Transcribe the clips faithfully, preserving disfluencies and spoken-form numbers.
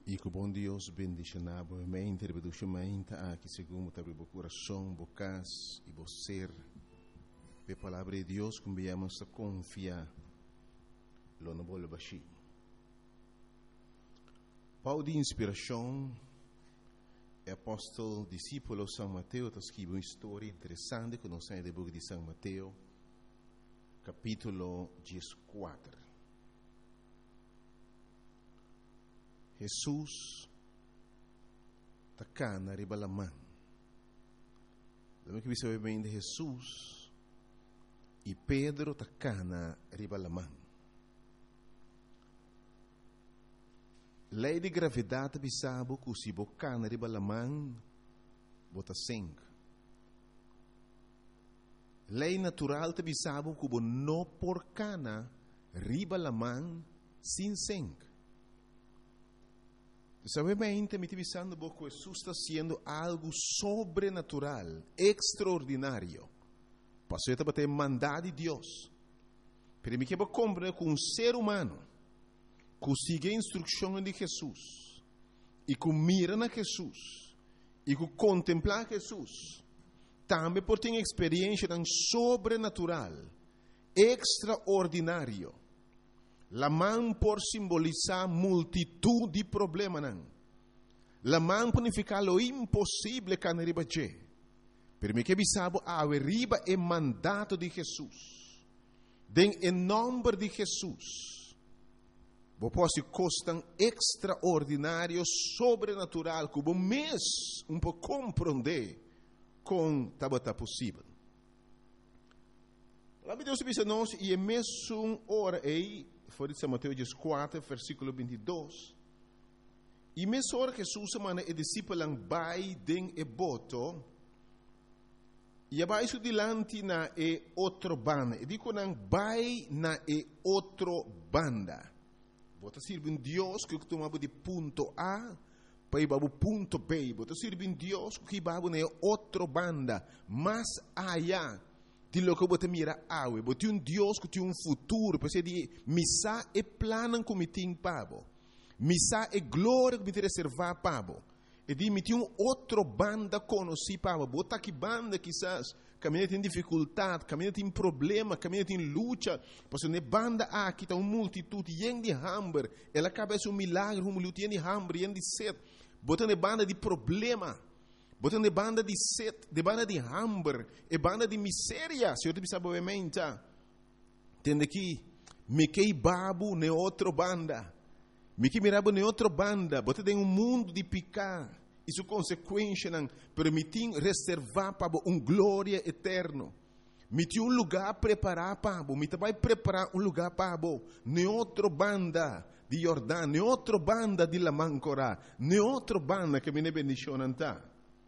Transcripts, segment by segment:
E que o bom Deus bendiga mente, bendiga mente aqui segundo o coração, bocas e você. A palavra de Deus que viemos a confiar. Lo não vou baixar. Pau de inspiração, é apóstolo, discípulo São Mateus, está escrito uma história interessante que nós temos no livro de São Mateus, capítulo quatorze. Jesus está cá na riba da mão. Lembra que você bem de Jesus e Pedro está cá na riba da mão. Lei de gravidade bisabo que se boca na riba da mão bota sangue. Lei natural te bisabo que não por cana riba da mão sem sangue. Sabemente me pensando que Jesus está sendo algo sobrenatural, extraordinário. Passou a ter mandado de Deus. Para mim que eu compreendo que um ser humano que siga a instrução de Jesus e que mira na Jesus e que contempla Jesus, também pode ter uma experiência tão sobrenatural, extraordinário. La mão por simbolizar multitud de problemas. La mão por significar lo impossível que não riba je. Per me que bisabo a riba é mandato de Jesus. Den em nome de Jesus. Bo posso costam extraordinário, sobrenatural, que o mês um pouco compreender com tabata possível. Lá Deus diz nós e é mesmo hora aí. Foi de São Mateus quatro, versículo vinte e dois. E mesmo hora que Jesus semana e discípulos vai den e boto, e abaixo dilante na e outro banda. E digo não vai na e outro banda. Bota sirve em Deus que tu mabu de ponto A para ir para o ponto B. Bota sirve em Deus que babu na outro banda, mais allá. Di lo que você mira awe, você um Deus que tem um futuro, porque de missa é plano que me tem pabo, missa é glória que me tem reservar pabo, e de me tem um outro banda conheci pabo, bota que banda quizás caminha tem dificuldade, caminha tem problema, caminha tem luta, porque ne banda aqui está uma multitude yen de hambre, ela acaba de um milagre, um luta yen de hambre, yen de sede, bota ne banda de problema. Botando de banda de sede, de banda de hambre, e banda de miséria, se eu te pensava obviamente, entende que me que babu ne outra banda, me que mirabo ne outra banda, botando em um mundo de picar, isso consequência não permitir reservar para um glória eterno, me tem um lugar preparar para, me vai preparar um lugar para, ne outra banda de Jordão, ne outra banda de Lamancora, ne outra banda que me ne bendicionam tá.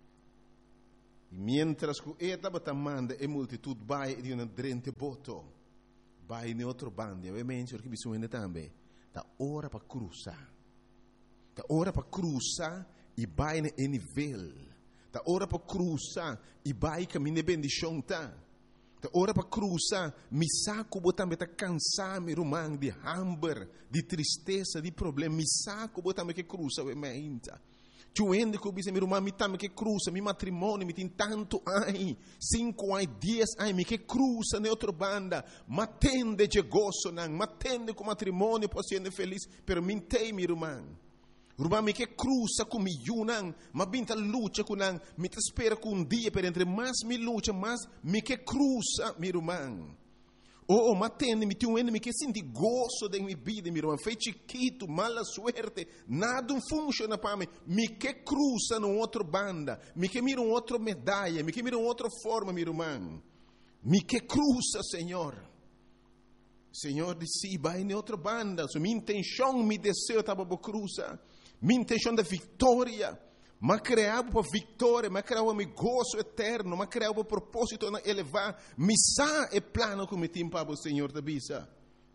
Mientras que esta batamanda e multitud vai di una drente boto, vai in altro bando, ovviamente perché bisogna também, da ora para cruzar, da ora para cruzar e vai em nível, da ora para cruzar e vai caminhar bendição tá, da ora para cruzar, mi saco botambe tá cansar mi rumang de hambre, de tristeza, de problema, mi saco botambe que cruza ovviamente. Tuende que eu mi irmã me tame que cruza, mi matrimônio me tem tanto ai, cinco ai, dez ai, me que cruza na outra banda, matende de gozo não, matende com matrimônio para ser feliz, pero me tem mi irmã, irmã me que cruza com mi não, mas binta luta com não, me te espera com um dia per entre mais me luta, mais me que cruza mi irmã. Oh, oh, matende, me tem um enemy que sente gozo de minha vida, meu irmão. Foi chiquito, mala suerte, nada funciona para mim. Me que cruza numa outra banda, me que mira uma outra medalha, me que mira uma outra forma, meu irmão. Me que cruza, Senhor. Senhor disse, vai em outra banda. So, minha intenção, meu desejo estava para cruzar. Minha intenção de vitória. Mas criava para vitória, mas criava meu gozo eterno, mas criava para propósito de elevar. Missa é plano que me tem para o Senhor da bisa.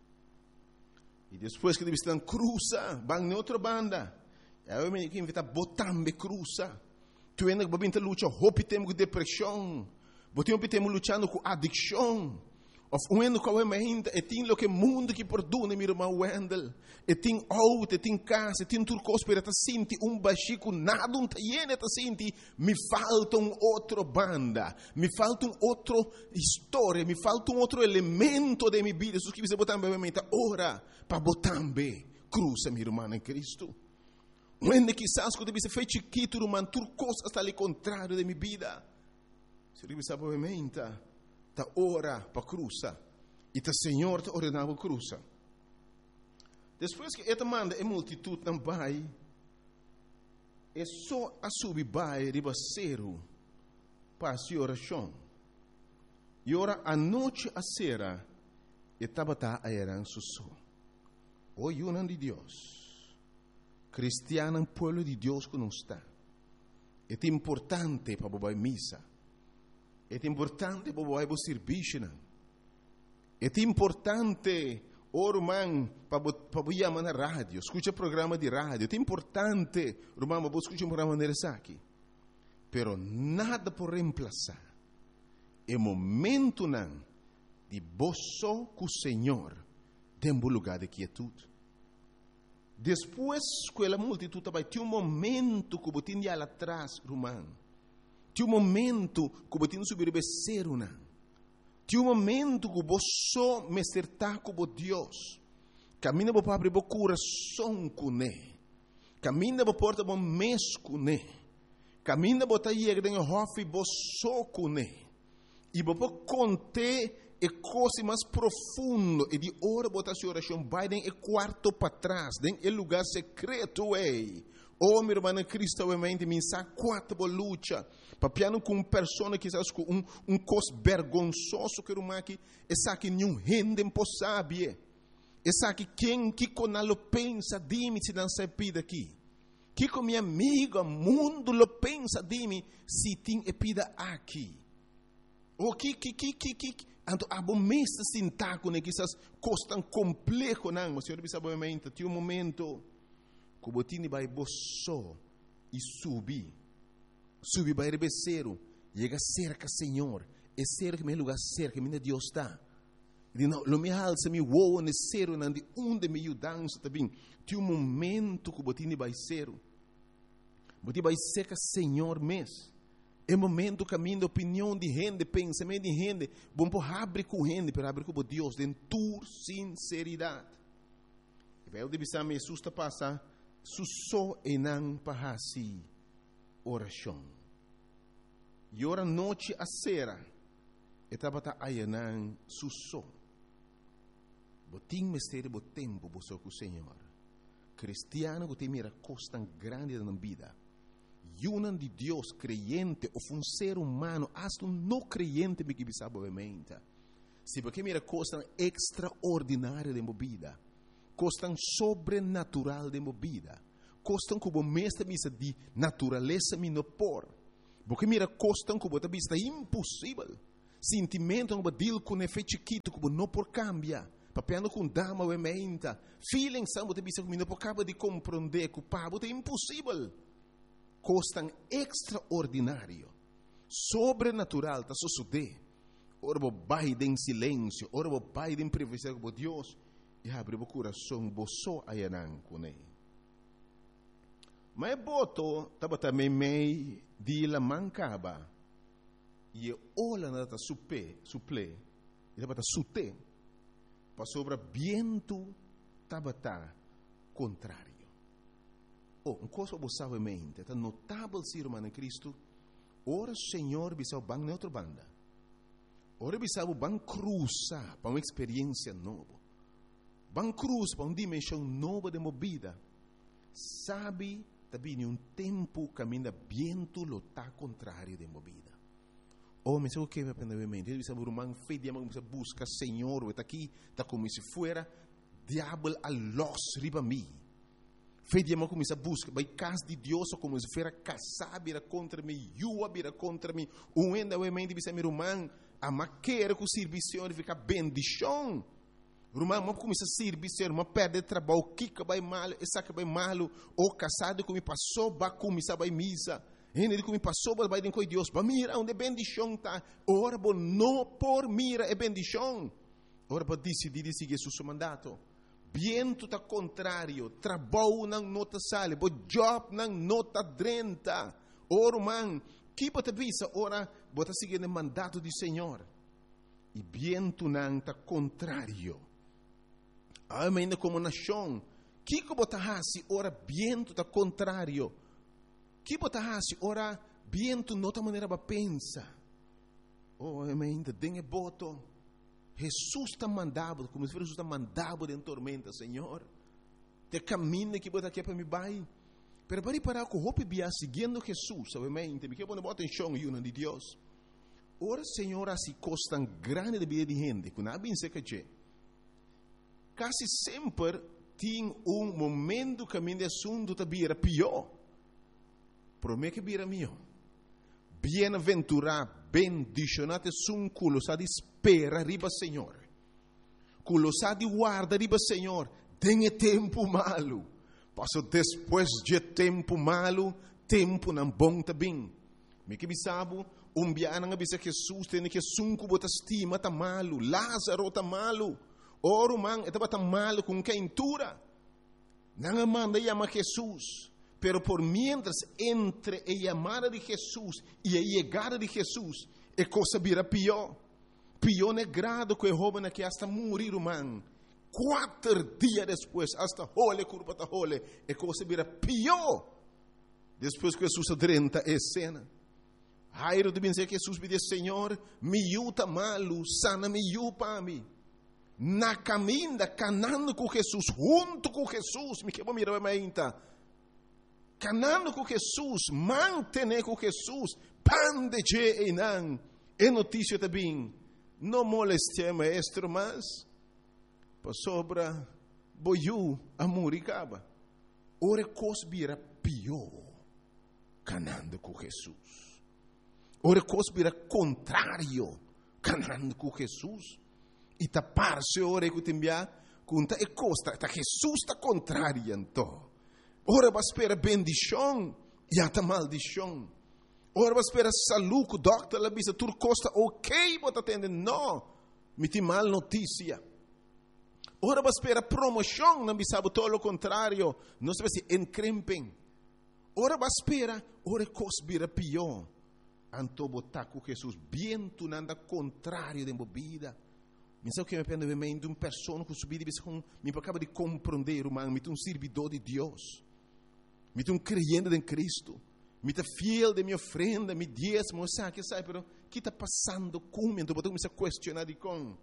E depois que eles estão cruza, vão na outra banda. Eu me invito a botar me cruza. Tu ainda que babinta luta, hope temos com depressão, botem temos lutando com adicção. Of uendo kwa meinta, e tin lo que mundo que perdona, meu irmão Wendel. E tin auto, e tin casa, e tin turcos para ta sinti um baxico nada um taiene ta sinti, me falta um outro banda, me falta um outro história, me falta um outro elemento de minha vida. Isso que você botar bem mente, ora para botar bem cruza, meu irmão em Cristo. Uende quizás quando você fez chiquito, irmão, turcos está ali contrário de minha vida. Se você sabe bem mente, ta ora para cruza e ta Senhor ta ordenava cruza. Depois que esta manda a multitud não vai, é só a subir vai ribaceiro para a oração. E ora a noite a sera e tabata a eran susso. O yunan de Deus, cristiano pueblo de Deus que não está. É importante para bobar missa. É importante para o serviço. É importante, irmão, para o chamar na rádio. Escuta programa de rádio. É importante, irmão, para escutar um programa de aqui. Pero nada por reemplazar. É momento não de boço com o Senhor dentro do lugar de quietude. Depois que a multitud vai ter um momento que você tinha lá atrás, irmão. Tinha um momento que você tinha subir o becerro, não. Tinha um momento que você me acertar com Deus. Camina para abrir o coração com Ele. Camina para porta o mês com Ele. Camina para ir dentro do hofe você com Ele. E para conter a coisa mais profunda e de hora botar sua oração vai dentro do quarto para trás, dentro do lugar secreto, ei. Oh, meu irmão, Cristo, obviamente, me sabe quatro luta. Papiano com uma pessoa que sabe um um cos vergonzoso que irmão aqui, essa que nenhum rende impossível. Essa que quem que conalo pensa de mim se não se pida aqui. Que com minha amiga mundo lo pensa de mim se tem epida aqui. O que que que que que anto abo mesta sintaco né que essas coisas tão complexo não, mas senhor sabe obviamente, tinha um momento que botini vai boço e subir. Subir vai rebeceiro, chega cerca Senhor, é cerca meu lugar cerca, minha Deus está. E não, lo me alça me woa necero não de onde me ajudança também. Tinha um momento que botini vai ser, botini vai cerca Senhor mês. É momento caminho opinião de gente, pensamento de gente, bom por abrir com gente, para abrir com Deus, de tua sinceridade. E vai o de bisar me susta passar, susso e não pahasi oração. E ora noite a sera, e tabata ayanan susso. Botim mistério bo tempo bo com o Senhor. Cristiano que tem mira costa grande na vida. Yunan de Deus creyente ou um ser humano, hasta um não creyente me que sabe obviamente. Se porque mira costa extraordinária de vida. Costam sobrenatural de vida. Costam como mestre misa de natureza minopor. Porque mira costam como a vista impossível. Sentimento como dil com efeito chiquito como não por cambia. Papiano com dama ou emenda. Feeling são a vista como não por cabo de compreender que o pabo é impossível. Costam extraordinário. Sobrenatural tá suceder. Ora bo vai em silêncio, ora bo vai em privacidade com Deus. E abre o coração, boço ayanan com ele. Mas boto, tava também meio de la mancaba. E olha na ta supe, suple, e tava ta sute, para sobre viento tava ta contrário. Oh, um coisa você sabe mente, tá notável ser humano em Cristo. Ora Senhor bisa o bang neutro banda. Ora bisa o bang cruza para uma experiência nova. Bang cruz para uma dimensão nova de movida. Sabe, também um tempo caminha viento lo tá contrário de movida. Oh, mas o que me aprendeu mente? Ele bisa o irmão fedia, mas busca Senhor, está aqui, está como se fuera diabo a los riba mim. Fedia ma começa a busca, vai casa de Deus como se fuera casar vira contra mim, yua vira contra mim. Um enda o mente bisa meu irmão, a maquera com serviço fica bendição. Irmão, mas começa a servir, mas perde trabalho, kika vai mal, essa que vai mal, ou casado que me passou, vai começar vai misa. Ele que me passou, vai dentro de Deus, vai mira onde bendição tá. Ora, bom, não por mira é bendição. ora para decidir seguir seu mandato. Viento tá contrário, trabalho não nota sale, bo job não nota drenta. Ora, man, que bota visa, ora, bota seguir o mandato do Senhor. E viento não tá contrário. Ainda como nação, que bota hasi, ora, viento tá contrário. Que bota hasi, ora, viento nota maneira para pensa. Oh, ainda dengue boto. Jesus está mandado, como se Jesus está mandado em tormenta, Senhor. Te caminho que bota aqui para me vai. Pero para parar com o bia seguindo Jesus, obviamente, me quer pôr bota em chão e de Deus. Ora, Senhor, assim costam grande de vida de gente, que não é bem seca que quase sempre tem um momento que a minha assunto está bira pior. Promete que bira melhor. Bem-aventurado, bendicionado é um culo, sa de espera riba, Senhor. Culo sa de guarda riba, Senhor. Tenha tempo malo. Passo depois de tempo malo, tempo não bom também. Me que bisabo, um biana nga bisa Jesus, tem que sunco bota estima tá malo, Lázaro tá malo. Oro man, etaba tá malo com quentura. Não manda chama Jesus. Pero por mientras entre a llamada de Jesús y a llegada de Jesús, a cosa vira pior. Pior é grado que o joven que hasta morir, man. Quatro dias depois, hasta hole, curva ta hole, a cosa vira pior. Depois que Jesus adrenta a cena. Jairo deve dizer que Jesus me diz, Senhor, me yuta malo, sana me yu para mim. Na caminha, canando com Jesus, junto com Jesus, me quebra mirar a minha canando com Jesus, mantener com Jesus, pan de je e não, é notícia também, não moleste maestro, mas, para sobra, boiu, amor e caba, ora cos vira pior, canando com Jesus, ora cos vira contrário, canando com Jesus, e tapar-se ora que te enviar, conta e costa, tá Jesus está contrário, então. Ora vai esperar bendição e até maldição. Ora vai esperar saúde, o doctor lá bisa tur costa ok, bota atender não, me tem mal notícia. Ora vai esperar promoção, não bisa todo o contrário, não se vai se encrempem. Ora vai esperar, ora coisa vira pior. Anto botar com Jesus, bem tu nada contrário de vida. Me sabe que me pende de uma pessoa que subir e com me acaba de compreender, humano, me um servidor de Deus. Me um creyente em Cristo, me tá fiel de minha ofrenda, me diezmo, sabe que sabe, pero que está passando comigo? Então, eu comecei a questionar de com.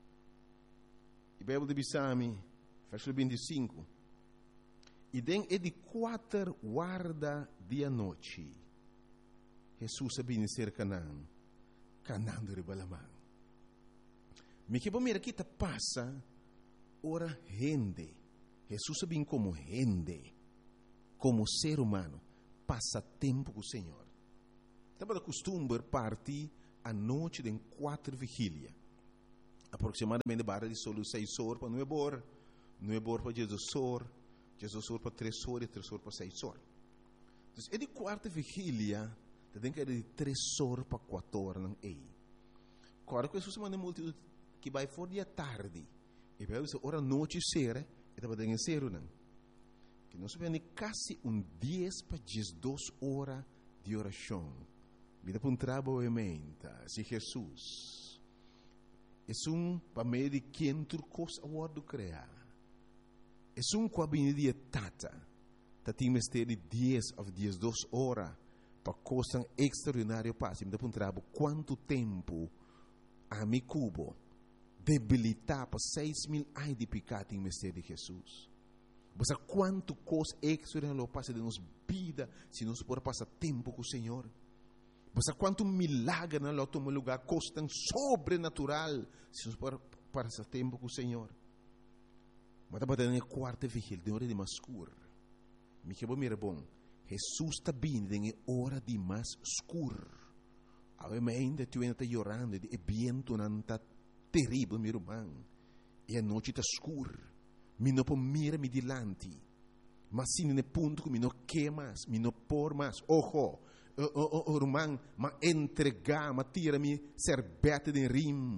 E Bíblia de Bissami, versículo vinte e cinco. E den é de quatro guarda dia noite. Jesus sabia ser Canaã, Canaã de Ribalamã. Me que bom mira que está passa, ora rende. Jesus sabia como rende. Como ser humano, passa tempo com o Senhor. Estava de costume partir à noite de quatro vigílias. Aproximadamente barra de solo seis horas para nove horas, nove horas para Jesus horas, Jesus horas para três horas e três horas para seis horas. Então, é de quarta vigília, tem que ir de três horas para quatro horas. Não é. Agora, que Jesus manda multidão que vai fora de tarde, e vai dizer, hora noite será, e estava dentro de ser, não. Que nós vemos quase um dez para duas horas de oração. Vida para um trabalho emenda, se Jesus. É um para meio de quem tu coisa a word criar. É um com a de tata. Tati mistério de dez a duas horas para coisa extraordinária passe. Vida para um trabalho quanto tempo a mi cubo debilitar para seis mil ai de pecado em mistério de Jesus. Você quanto coisa extraordinária passa de nossa vida se nós podemos passar tempo com o Senhor. Você quanto milagre na nosso lugar coisa tão sobrenatural se nós podemos passar tempo com o Senhor. Mas estava dando a quarta vigília, de hora de mais escuro. Me que bom, mira bom. Jesus está vindo em hora de mais escuro. Ainda tu ainda está chorando, e viento não está terrível, meu irmão. E a noite está escura. Mi não pode mirar me dilante, mas sim no ponto que mi não quer mais, mi não por mais. Ojo, o irmão, mas entregar, mas tira mi serbete de rim,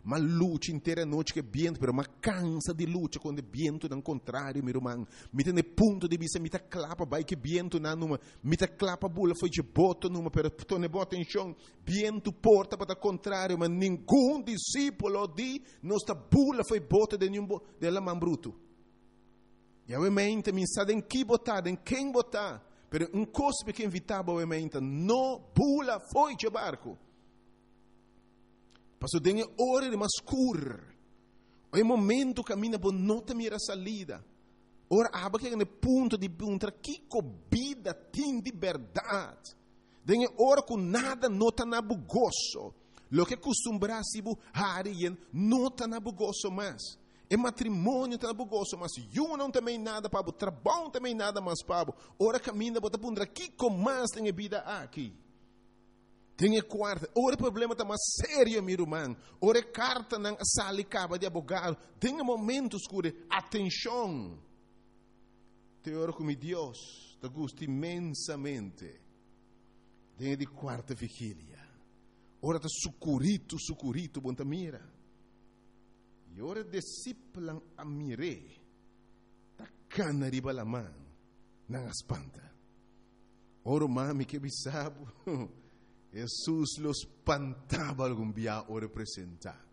ma luta inteira noite que viento, pero ma cansa de luta quando o viento não contrário, meu irmão. Me tem ponto de vista, me tá clapa, vai que viento na numa, me tá clapa bula foi de boto numa, pero tu ne bota em chão, viento porta para o contrário, mas nenhum discípulo de nossa bula foi bota de nenhum de la man bruto. E obviamente me sabe em que botar, em quem botar, pero um cospe que invitava obviamente, no bula foi de barco. Passou dengue hora de mascur. É momento que a minha boa nota mira salida. Ora, aba que é no ponto de perguntar que vida tem de verdade. Dengue hora com nada nota na bugoso. Lo que costumbra se bu harien nota na bugoso mais. É matrimônio tá na bugoso, mas eu não também nada para o trabalho também nada mais para. Ora caminha bota perguntar que mais tem vida aqui. Tem quarta, ora o problema está mais sério, meu irmão. Ora carta não sale caba de advogado. Tem momentos que atenção. Te oro com Deus, te gosto imensamente. Tem de quarta vigília. Ora está sucurito, sucurito, bom ta mira. E ora disciplan a mire. Ta cana riba la man, não espanta. Ora mami que bisabo. Jesus los espantava algum dia o representar.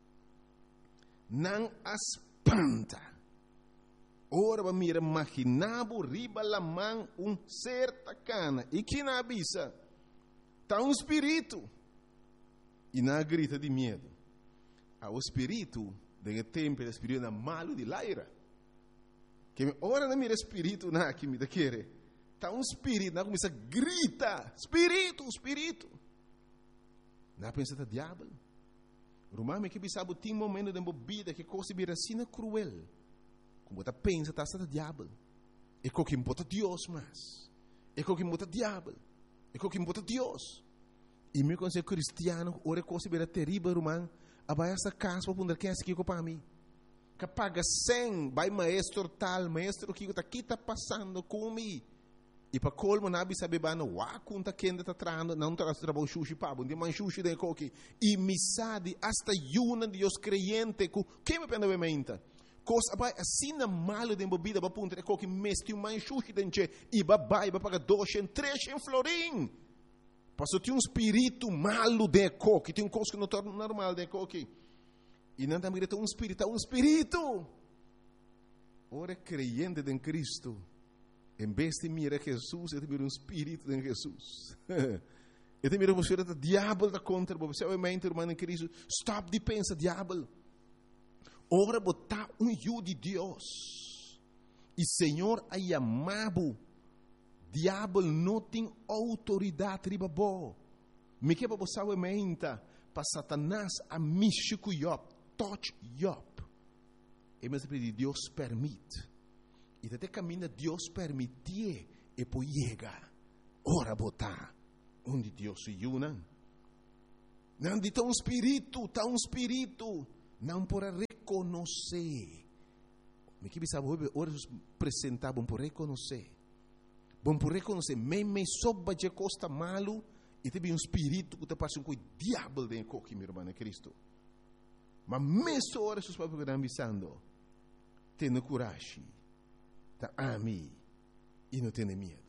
Não espanta. Ora va mira imaginavo riba la man um ser tacana. E que na avisa? Tá um espírito. E na grita de medo. Ah, o espírito, de tempo, o espírito é malo de laira. Que ora não mira espírito na que me da querer. Está um espírito, não começa a gritar, espírito, espírito. Não pensa que é diabo. Romano que sabe tem momento de vida que coisa vira assim cruel. Como você pensa que está diabo. É o que importa Deus mais. É o que importa diabo. É o que importa Deus. E meu conselho cristiano, ora coisa vira terrível, romano. Abai essa casa para poder que é aqui para mim. Que paga cem, vai maestro tal, maestro que está passando comigo. E para colmo nabi sabe bano wa kunta kenda ta trando não tra trabalho sushi pabo de man sushi de coque e misadi hasta yuna de os creyente ku que me pena obviamente coisa vai assim na malo de bebida para punta coque mesti um man sushi denche e babai para pagar dois em três em florim passou tem um espírito malo de coque tem um coisa que não torna normal de coque e não também tem um espírito um espírito ora creyente em Cristo. Em vez de mirar Jesus, eu te miro um espírito em Jesus. Eu te miro você que o diabo está contra você. Obviamente, irmão em Cristo, stop de pensar, diabo. Ora, botar um eu de Deus. E Senhor, aí amado, diabo não tem autoridade riba bo. Me que para você, obviamente, para Satanás, a místico Job, touch Job. E mas Deus permite. E até caminha Deus permitir e poi chega. Ora botar onde Deus se une. Não de um espírito, tá um espírito, não para reconhecer. Me que sabe ora apresentar bom para reconhecer. Bom para reconhecer, me me soba de costa malo e teve um espírito que te passa com o diabo dentro de meu irmão Cristo. Mas mesmo ora seus pais que estão avisando, tenha coragem. Tá ami e não tem medo.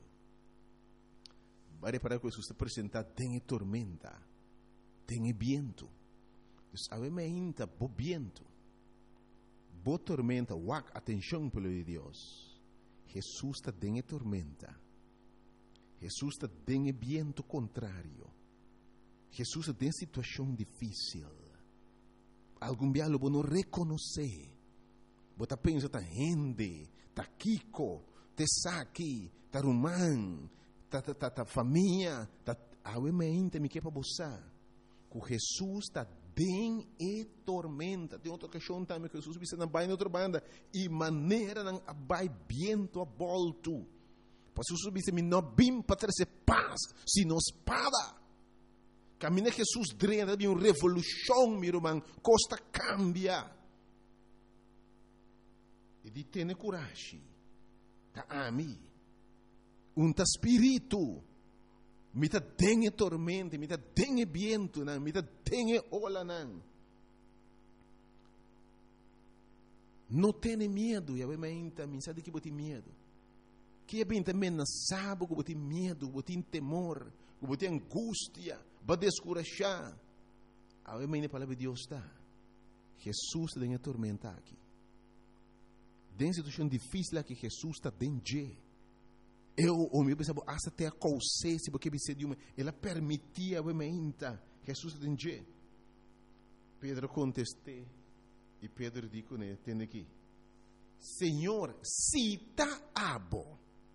Vai para que Jesus te apresentar tem tormenta, tem viento. Obviamente, bo viento, bo tormenta, wak atenção pelo de Deus. Jesus está tem tormenta. Jesus está tem viento contrário. Jesus está tem situação difícil. Algum dia lo não reconhecer. Você pensa tá gente ta Kiko, te Saki, ta Rumán, ta, ta, ta, ta família, ta obviamente me que para você. Que Jesus está bem e tormenta. Tem outra questão também que Jesus disse na baina outra banda e maneira não abai viento a volto. Para Jesus disse me não bim para trazer paz, sino espada. Caminha Jesus drena de uma revolução, meu irmão, costa cambia. E di tene coragem. Ta ami. Un ta spirito. Mi ta dengue tormenta, mi ta dengue viento, mi ta dengue ola nan. Não tenha medo, e a menta, me sabe que bote medo. Que é bem também não sabe que bote medo, bote temor, que bote angústia, para descurajar. A menta a palavra de Deus está. Jesus está em atormentar aqui. Tem situação difícil aqui, Jesus está dentro. Eu, o meu pensava, hasta até a consciência, porque você de uma, ela permitia a menta, Jesus está dentro. Pedro contestou. E Pedro disse, né, tem aqui, Senhor, se está abo,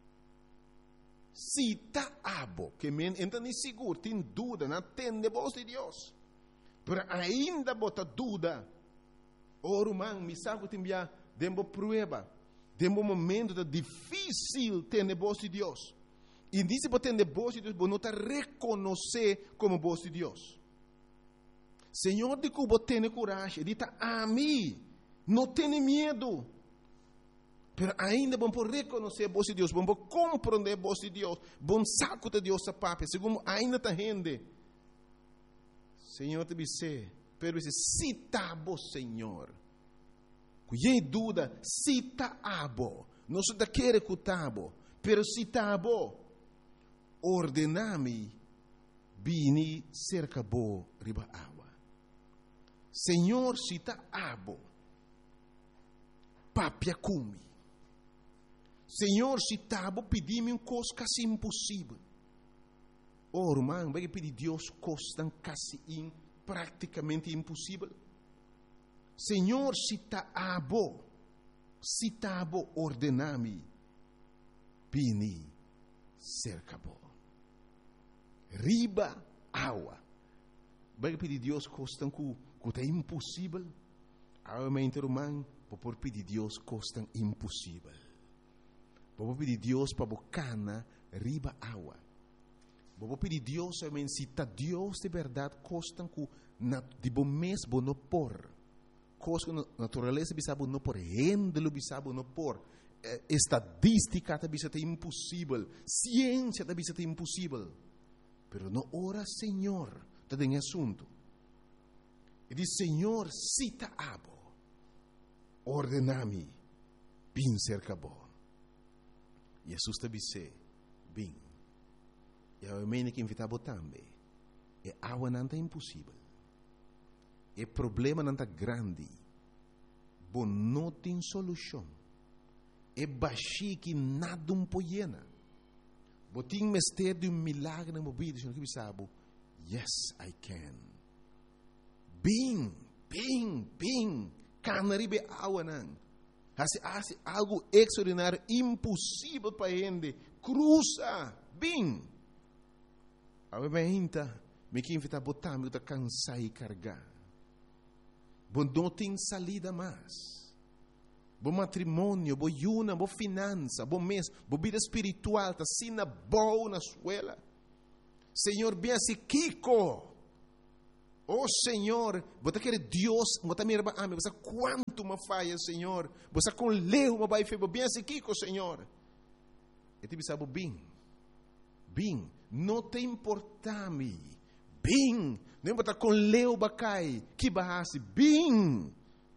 se está abo, que men, então nem seguro, tem dúvida, não tem a voz de Deus, mas ainda bota dúvida, ora, man, me sabe que tem já, dembo prueba, dembo momento da difícil ter a voz de Deus, e disse para ter a voz de Deus, não está reconhecer como voz de Deus. Senhor, de que você tem coragem, dita a mim, não tenha medo, mas ainda vamos reconhecer a voz de Deus, vamos compreender a voz de Deus, vamos saco de Deus a papai, segundo ainda está rende. Senhor, te disse, pero se cita a Senhor, cuide dúvida, cita a bo, não se te quer escutar bo, pero cita a bo, ordename, bini cerca bo riba água. Senhor, se está abo, papia cumi. Senhor, se está abo, pedi-me um coisa quase impossível. Oh, irmão, vai pedir Deus coisa quase in, praticamente impossível. Senhor, se está abo, se está abo, ordename, bini, cerca bo. Riba, água. Vai pedir Deus coisa que que é impossível, a mente humana, por pedir Deus coisa impossível. Por pedir Deus para bocana riba água. Por pedir Deus, a mente se está Deus de verdade coisa que de bom mês não por, coisa que natureza bisabo não por, rendelo bisabo não por, estadística também é impossível, ciência também é impossível. Pero não ora Senhor, está em assunto. E diz, Senhor, cita abo, ordenami, bin cerca bo. Jesus te disse, bin. E a mene que invitava também. E água não é impossível. E problema não é grande. Bom, não tem solução. E baixi que nada um poiena. Bom, tem mistério de um milagre na mobília. Senhor, que sabe? Yes, I can. Bem, bem, bem, canaribe água não. Hace, hace algo extraordinário, impossível para a gente. Cruza, bem. A gente, me que invita a botar, me está cansar e carregar. Bom, não tem salida mais. Bom matrimônio, bom yuna, bom finança, bom mês, bom vida espiritual, está sina boa na escola. Senhor, bem assim, Kiko. Oh Senhor, você quer Deus, você me ama, você quanto me falha, Senhor, você com leu, me vai fazer bem assim, Kiko, Senhor. E te sabe bem, bem, não te importa-me, bem, não está com leu, bacai, que barrasse, bem.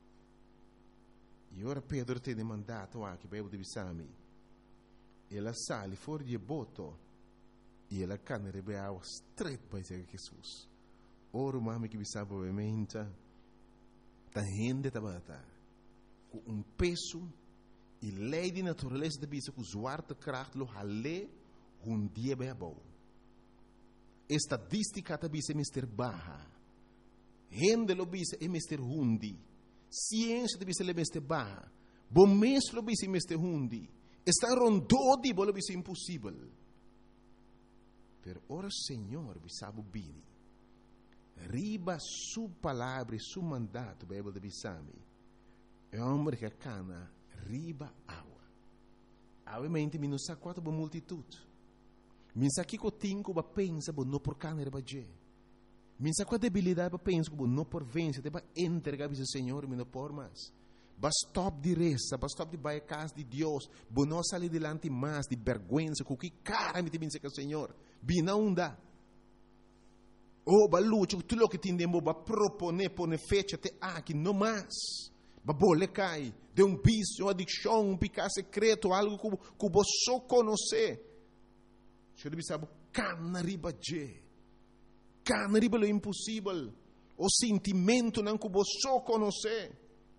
E ora Pedro tem mandato aqui, para eu te me ela sale fora de boto, e ela cana rebeava straight para Jesus. Ora, mami que sabe obviamente, tá gente tabata com um peso e lei de natureza de bisa com zwarte kracht lo hale um dia bem bom. Estadística de bisa é mister baja, gente lo bisa é mister hundi, ciência de bisa é mister baja, bom mês lo bisa é mister hundi, está rondou de bolo bisa impossível. Pero ora Senhor bisabu bini. Riba su palavra e su mandato, Bíblia de Bissami, é um homem que cana riba água. Obviamente, mi não sa quanto boa multitude. Mi sa que eu tenho para pensar, não por cana riba je. Mi sa qual debilidade para pensar, não por vencer, para entregar ao Senhor, mi não por mais. Ba stop de reza, ba stop de baia casa de Deus, bo não sair delante mais de vergonha, com que cara me te pensa que o Senhor, bi não dá. Oh, ba luce, tudo o que tindemo ba propone, pone fecha te aqui, não mais. babole cai, de um vício, uma adicção, um pecado secreto, algo que, que você só conhece. Você deve saber, cana riba je, cana riba lo impossível, o sentimento não que você só conhece.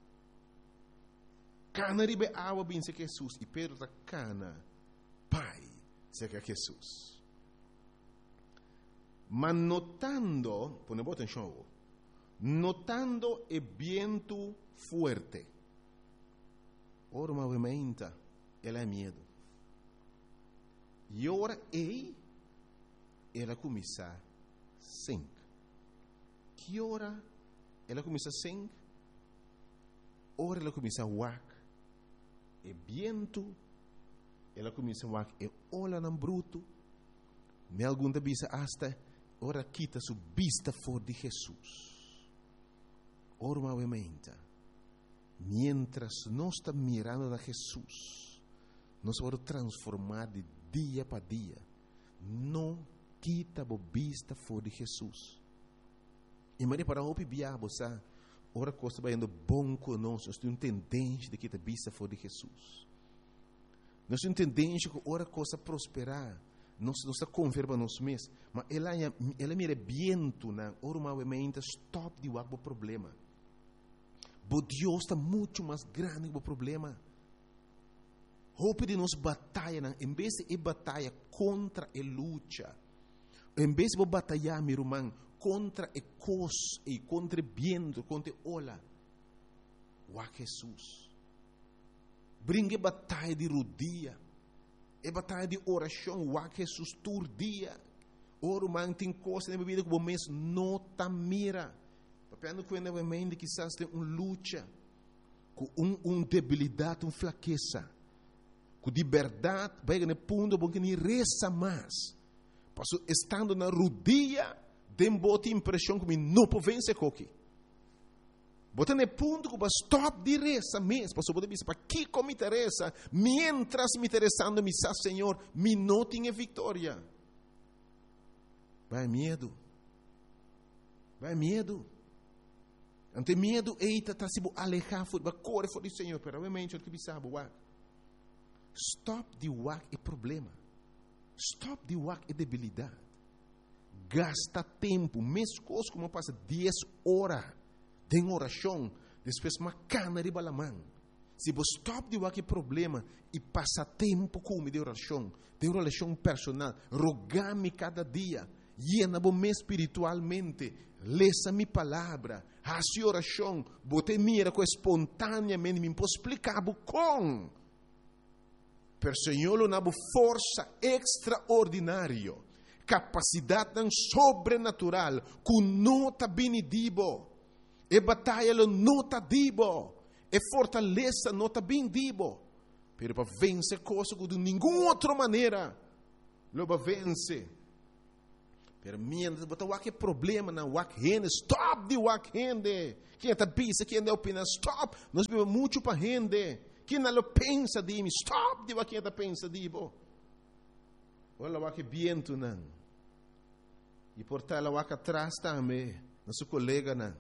Cana riba água bem se Jesus, e perda cana, pai, se que Jesus. Mas notando, pone boa atenção, notando o vento forte, ora movimenta, ela é medo. E ora ei, ela começa a sink. Que ora ela começa a sink? Ora ela começa a wak. E vento, ela começa a wak. E olha no bruto. Me alguma vez hasta ora quita sua vista fora de Jesus. Ora movimenta. Mientras nós estamos mirando a Jesus, nós vamos transformar de dia para dia. Não quita a vista fora de Jesus. E Maria para o diabo, sabe? Ora coisa vai indo bom conosco. Nós temos tendência de quitar a vista fora de Jesus. Nós temos tendência que ora coisa prosperar. Nós está converba nós mesmos. Mas ela ela mira viento na ora movimenta stop de o problema. Mas Deus está muito mais grande que o problema. Hope de nós batalha, em vez de batalha contra a luta, em vez de batalhar, meu irmão, contra a coisa, e contra o vento, contra a ola, o Jesus. Brinque batalha de rodia, e batalha de oração, o Jesus todo dia. Ora, irmão, tem coisa na vida que o mês não está mira. Papel quando a mente quizás tem uma luta, com uma um debilidade, uma fraqueza, com de verdade, vai no ponto bom que nem reza mais. Passo estando na rodia, tem boa impressão que me não pode vencer coque. Bota no ponto que vai stop de reza mesmo. Passo pode dizer para que como me interessa, mientras me interessando me sa Senhor, me não tenha vitória. Vai medo. Vai medo. Ante medo, eita, está se alejar, vai correr fora do Senhor, pero obviamente o que sabe, uau. Stop de wak é problema. Stop de wak é debilidade. Gasta tempo. Mesmo coisa como passa dez horas de oração. Depois uma cana de balamã. Se você stop de wak é problema e passa tempo com de oração, de oração personal, rogar-me cada dia, llena-me espiritualmente, leça minha palavra, faça oração, botei mira com espontaneamente, me posso explicar com. Per Senhor una força extraordinária, capacidade sobrenatural, que não está benedibo, e batalha não está dibo, e fortaleza não está benedibo, pero para vencer coisas que de nenhuma outra maneira, lo para vencer. Pero mientras botar o que problema na wak rende, stop de wak rende. Quem está pensa, quem está opina, stop. Nós vivemos muito para rende. Quem não pensa de mim, stop de quem está pensa de mim. Olha o que viento não. E portar o que atrás também, nosso colega não.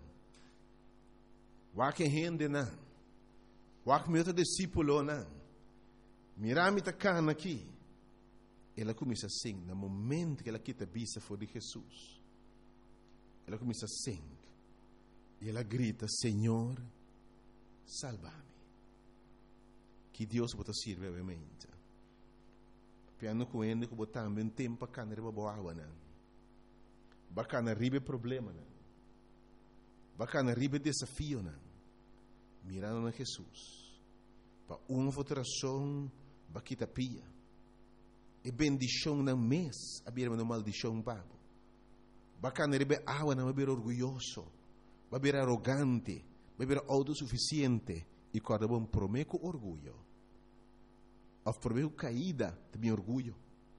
O que rende não. O que meu discípulo não. Mirame tá cana aqui. Ela começa a sing, no momento que ela quita a vista fora de Jesus. Ela começa a sing. E ela grita, Senhor, salva-me. Que Deus bota sirve obviamente. Piano com ele que botar também tempo para cantar boa água não. Bacana ribe problema não. Bacana ribe desafio não. Mirando na Jesus. Para uma votação, baquita pia. E bendição não mês, a beira uma maldição babo. Bacana ribe água não, beber orgulhoso, beber arrogante, beber autossuficiente e cada bom prometo orgulho. Of prometo caída, também orgulho.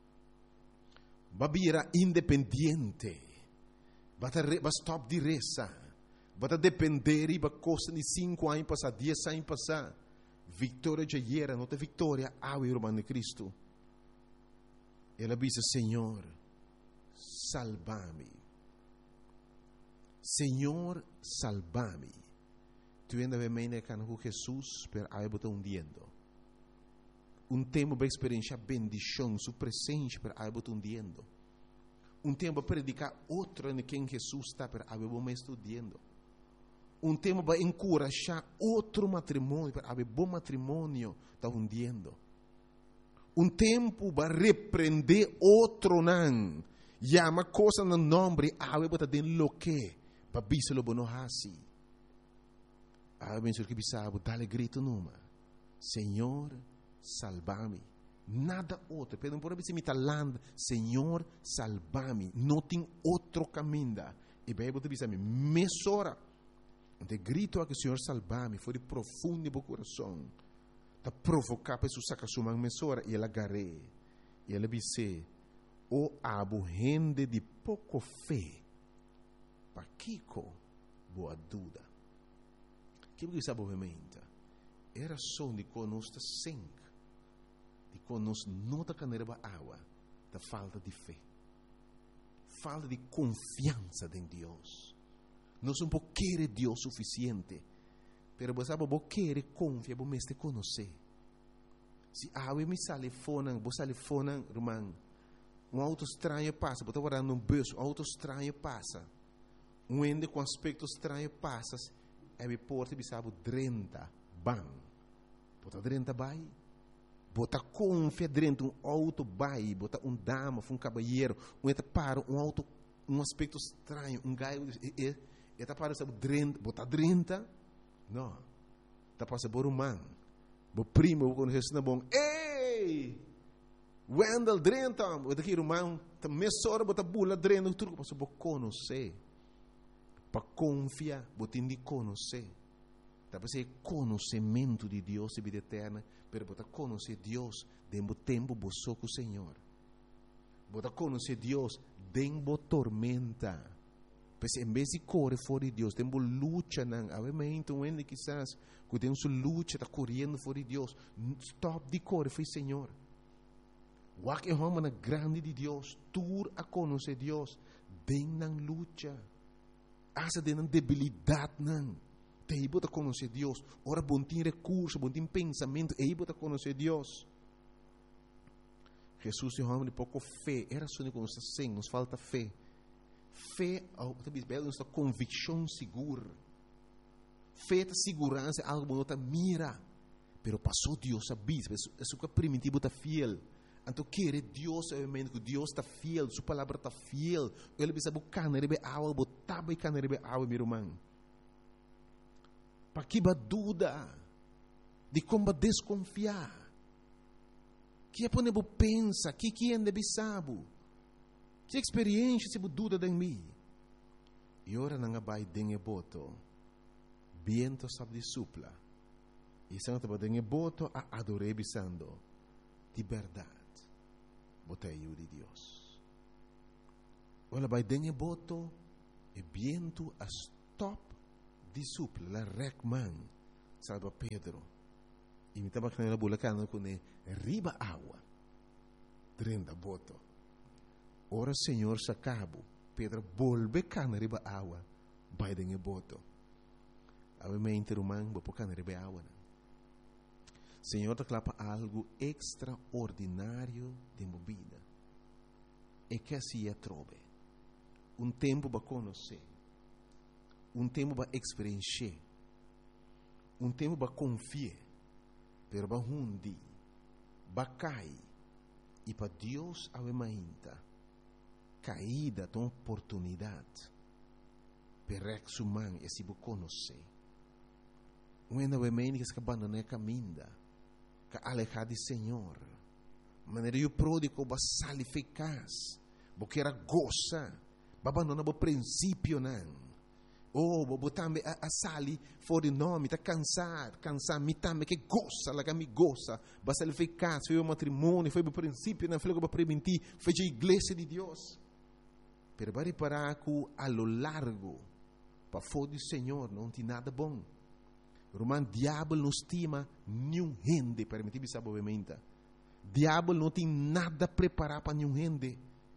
Babira independente, bata stop de reza, bata depender e ba costa de cinco anos passar, dez anos passar. Vitória já era, não tem vitória, ao irmão de Cristo. Ela disse, Senhor, salva-me. Senhor, salva-me. tu ainda vem meio que com Jesus, per aí botar um diendo. Um tempo para experienciar bendição, sua presença, per aí botar um diendo. Um tempo para predicar outro em quem Jesus está, per aí botar estudando. Um tempo para encorajar outro matrimônio, per aí bom matrimônio está hundiendo. Um tempo para repreender outro não. Llama coisa no nome, aí botar dentro lo que, para biselo bono hasi. Aí bem que bisabo, dale grito numa. Senhor, salva-me. Nada outro. Pedem por abrir mita land. Senhor, salva-me. Não tem outro caminho. E bem, eu te disse a mim, mesora. De grito a que o Senhor salva-me. Foi de profundo no meu coração. Tá provocar para isso sacar sua mão mesora. E ela agarrei. E ela disse, o abo gente de pouco fé. Pa Kiko, boa dúvida. Que você sabe obviamente? Era só de conosco sangue. De conosco não da caneira água, da falta de fé, falta de confiança em Deus. Nós não podemos querer Deus suficiente, pero você sabe, você quer confiar, você me conhecer. Se a água me sale fora, você sale fora, irmão, um auto estranho passa, você está guardando um bus, um auto estranho passa, um ende com aspecto estranho passa, e me porta e sabe, drenta, bam, você drenta vai. Bota confia dentro um auto vai, bota um dama, um cabalheiro, um eta para um auto, um aspecto estranho, um gaio, e eta para sabe drenta, bota drenta, não, tá passa por um man, bo primo quando Jesus na bom, ei, Wendell drenta, bota aqui irmão, tá mesora bota bula drenta, tudo passa por conhecer, para confiar, bota indi conhecer. Tá para ser conhecimento de Deus e vida eterna, pero botar conhecer Deus dentro do tempo boçou com o Senhor. Botar conhecer Deus dentro da tormenta. Pois em vez de correr fora de Deus, dentro luta não. Obviamente, um ende quizás que tem sua luta está correndo fora de Deus. Stop de correr, foi Senhor. O que é uma grande de Deus, tur a conhecer Deus dentro da luta. Asa dentro da debilidade não. Aí você conhecer Deus. Ora, bom tem recurso, bom tem pensamento. Aí você conhecer Deus. Jesus é um homem de pouco fé. Era só que nos sem, nos falta fé. Fé, é nossa convicção segura. Fé é segurança, algo que não mira. Pero passou Deus a bis. Isso que é primitivo está fiel. Então, querer Deus, obviamente, que Deus está fiel. Sua palavra está fiel. Ele precisa buscar, ele precisa água, botar e canar, ele água, meu irmão. Para que dúvida de como desconfiar, que é quando pensa, que que anda bisabo, que experiência se dúvida de mim, e ora não vai dengue boto, viento sabe de supla, e se não te dengue boto a adorar bisando, de verdade, botei eu de Deus, ora vai dengue boto, e viento a stop de supla, la recman, salva Pedro. E me estava canela bulacana com ele, riba água, drenda boto. Ora Senhor sacabo, Pedro volve cana riba água, vai dengue boto. Obviamente, irmão, vou pôr cana riba água. Senhor te clapa algo extraordinário de minha vida. E que assim é trove. Um tempo para conhecer. Um tempo para experienciar, um tempo para confiar, pero para hundi, para cair, e para Deus ainda caída de oportunidade, para exumar e se conhecer. Um ainda é meio que abandonar a caminho, que alejar de Senhor, maneira o pródigo vai sair eficaz, porque era goza, vai abandonar o princípio não. Oh, bobo tambe a, a sali fora nome, tá cansado, cansado, me tambe que gosta, lá que me gosta, basta ele eficaz, foi o matrimônio, foi o princípio, não foi o para permitir, foi a igreja de Deus. Pero vai reparar que a lo largo, para fora do Senhor, não tem nada bom. Romano, diabo não estima nenhum rende, permitir sabe obviamente. Diabo não tem nada preparado para nenhum rende.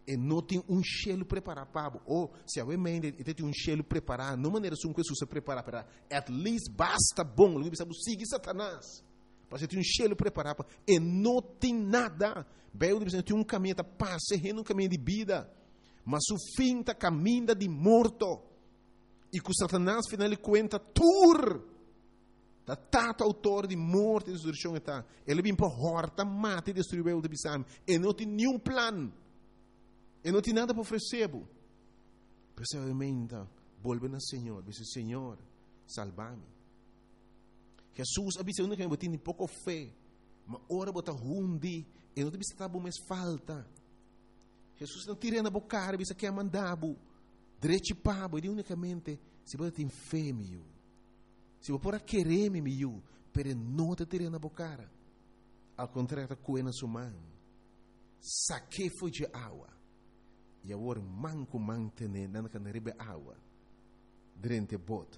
E não tem um cheiro preparado para ou se a mente tem um cheiro preparado, não maneira como Jesus se prepara para, at least basta bom, ele precisa seguir Satanás. Para ter um cheiro preparado para, e não tem nada. Bem, ele tem um caminho de paz, um caminho de vida, mas o fim está caminho de morto. E com Satanás, final de conta, tur, da tata autor de morte e destruição está. Ele vem para horta, mata e destruir o de bisam, e não tem nenhum plano. E não tem nada para oferecer. Pessoalmente, volve ao Senhor. Diz, Senhor, salva-me. Jesus, a visão que eu tenho pouco fé. Mas ora bota rundi. E não tem que estar mais falta. Jesus não tira na boca. Bisa que é mandado. Direito para. E unicamente, se você tem fé, meu. Se você pode querer, meu. Mas não te tira na boca. Ao contrário, está coendo a sua mão. Saque foi de água. E agora manco mantener na canaribe água durante boto.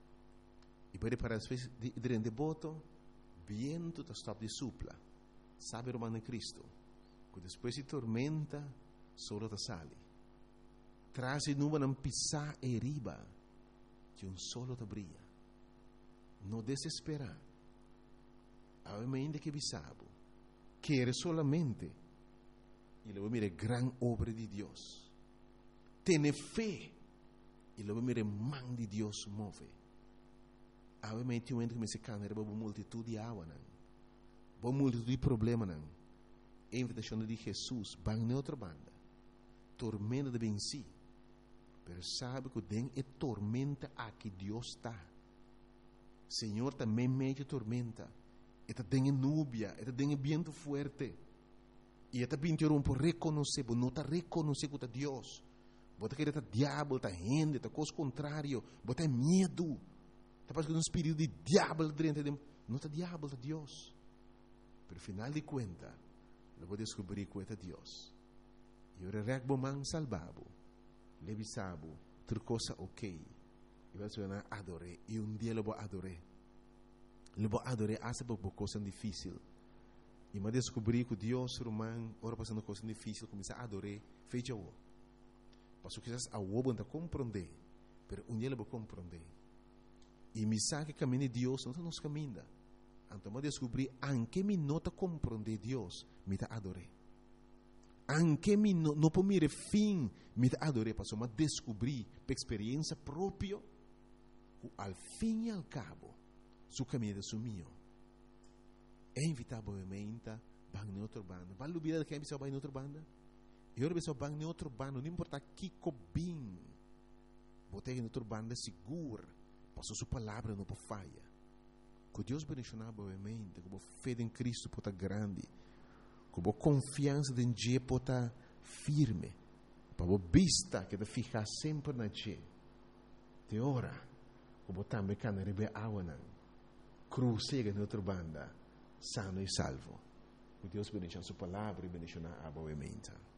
E para para as vezes durante boto, viento está stop de supla. Sabe o romano Cristo? Que depois de tormenta, solo te sale. Traz e nuvem não pisar e riba, que um solo te brilha. Não desespera. Obviamente que bisabo. Quer solamente e lo mire gran obra de Dios. Tiene fe e lo mire man de Dios move. Obviamente, um momento que me se cana, era uma multitud de água, uma multitud de problemas, não. A invitação de Jesus, vai em outra banda. Tormenta de venci. Mas sabe que tem é tormenta aqui Deus está. Senhor também mete tormenta. E tem núbia, e tem vento forte. E esta pintura por reconhecer, não está reconhecer que é Deus. Você quer estar diabo, está gente, está coisa contrária, você tem medo. Está passando um espírito de diabo dentro de não está diabo, está Deus. Pero final de conta, eu vou descobrir que é Deus. E eu regbo man salvabo, levisabo, tudo coisa ok. E vai ser adoré. E um dia eu vou adorar. Eu vou adorar, essa é uma coisa difícil. E me descobri que Deus, romano, ora passando coisa difícil, começa a adorar, fecha o. Mas quizás a o não compreender, mas um dia ele vai compreender. E me sabe que caminho de Deus não nos caminha. Então me descobri, anche me não compreender Deus, me está adorar. Anche me não não por mire fim, me está adorar, mas me descobri, por experiência própria, que ao fim e ao cabo, o caminho é sumiu. É invitavelmente bang em outra banda. Vale dúvida que é pessoa vai em outra banda? Eu a pessoa bang em outra banda, não importa que cobim. Botei em outra banda segura, passou sua palavra não por falha. Que Deus bendicionar boamente, que a fé em Cristo pode estar grande, que a confiança em Deus pode estar firme, para a vista que te ficar sempre na Deus. Te ora, que a também cana rebe água não, cruzega em outra banda. Sano e salvo. Que Deus bendiga a sua palavra e bendiga a boa mente.